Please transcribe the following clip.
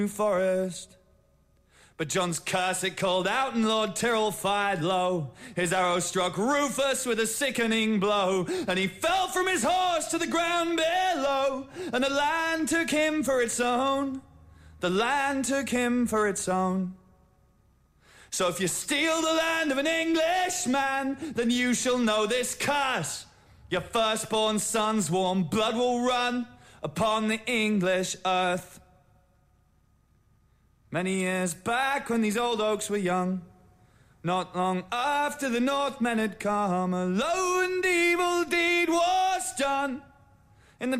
forest. But John's curse it called out, and Lord Tyrrell fired low. His arrow struck Rufus with a sickening blow, and he fell from his horse to the ground below. And the land took him for its own. The land took him for its own. So if you steal the land of an Englishman, then you shall know this curse. Your firstborn son's warm blood will run upon the English earth. Many years back when these old oaks were young, not long after the Northmen had come, a low and evil deed was done.